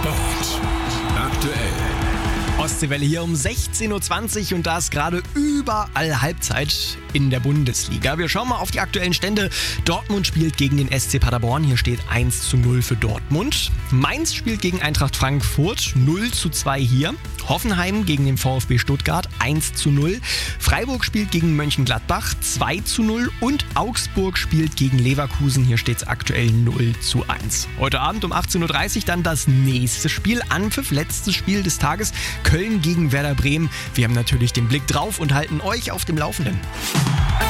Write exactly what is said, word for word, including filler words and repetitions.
Sport aktuell. Ostseewelle hier um sechzehn Uhr zwanzig und da ist gerade überall Halbzeit in der Bundesliga. Wir schauen mal auf die aktuellen Stände. Dortmund spielt gegen den S C Paderborn. Hier steht eins zu null für Dortmund. Mainz spielt gegen Eintracht Frankfurt. null zu zwei hier. Hoffenheim gegen den VfB Stuttgart. eins zu null. Freiburg spielt gegen Mönchengladbach. zwei zu null. Und Augsburg spielt gegen Leverkusen. Hier steht es aktuell null zu eins. Heute Abend um achtzehn Uhr dreißig dann das nächste Spiel. Anpfiff, letztes Spiel des Tages. Köln gegen Werder Bremen. Wir haben natürlich den Blick drauf und halten euch auf dem Laufenden.